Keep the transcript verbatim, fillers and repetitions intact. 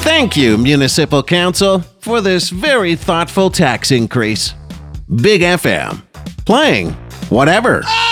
Thank you, Municipal Council, for this very thoughtful tax increase. Big F M. Playing whatever.